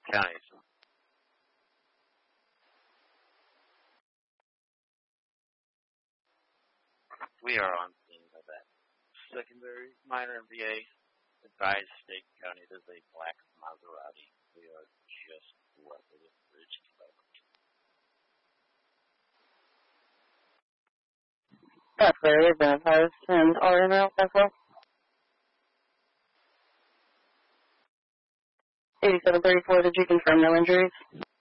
counties. We are on scene of that secondary minor MVA. Advised State County, there's a black Maserati. We are just west of this bridge. That's where we've been advised, and RML as well. 8734, did you confirm no injuries?